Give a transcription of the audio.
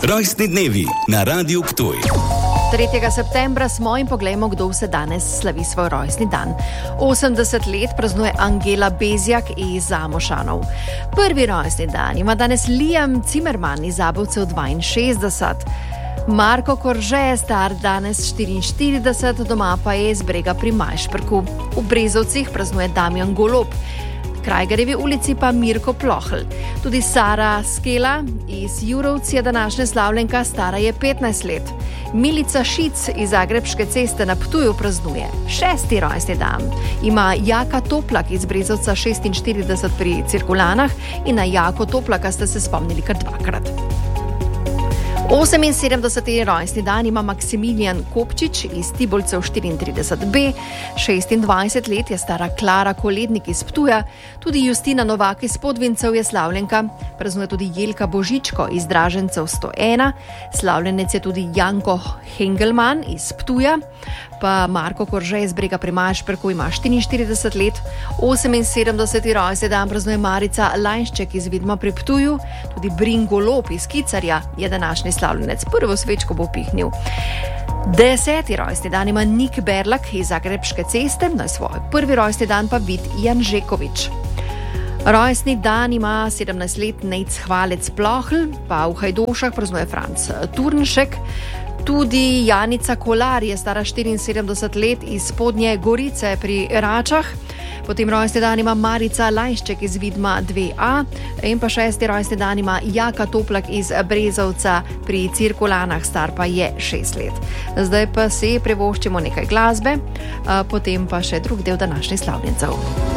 Rojstni dnevi na Radiu Ptuj. 3. septembra smo in poglejmo, kdo vse danes slavi svoj rojstni dan. 80 let praznuje Angela Bezjak iz Zamošanov. Prvi rojstni dan ima danes Liam Zimmerman iz Zabovcev 62. Marko Korže je star danes 44, doma pa je iz Brega pri Majšperku. V Brezovcih praznuje Damjan Golob. Krajgarjevi ulici pa Mirko Plohl. Tudi Sara Skela iz Jurovc je današnja slavljenka, stara je 15 let. Milica Šic iz Zagrebške ceste na Ptuju praznuje 6. rojstni dan. Ima Jaka Toplak iz Brezovca 46 pri Cirkulanah in na Jako Toplaka ste se spomnili kar dvakrat. 78. rojstni dan ima Maksimilijan Kopčič iz Tibolcev 34b, 26 let je stara Klara Kolednik iz Ptuja, tudi Justina Novak iz Podvincev je slavljenka, praznuje tudi Jelka Božičko iz Dražencev 101, slavljenec je tudi Janko Hengelman iz Ptuja, pa Marko Korže iz Brega pri Majšperku ima 44 let, 78. rojstni dan praznuje Marica Lajnšček iz Vidma pri Ptuju, tudi Brin Golob iz Kicarja je današnji slavljenec, prvo svečko bo pihnil. 10. rojstni dan ima Nik Berlak iz Zagrebške ceste, na svoj prvi rojstni dan pa Vid Janžekovič. Rojstni dan ima 17 let Nejc Hvalec Plohl, pa v Hajdošah praznuje Franc Turnšek. Tudi Janica Kolar je stara 74 let iz Spodnje Gorice pri Račah. Potem rojstni dan ima Marica Lajnšček iz Vidma 2a in pa 6. rojstni dan ima Jaka Toplak iz Brezovca pri Cirkulanah, star pa je 6 let. Zdaj pa si privoščimo nekaj glasbe, potem pa še drug del današnjih slavljencev.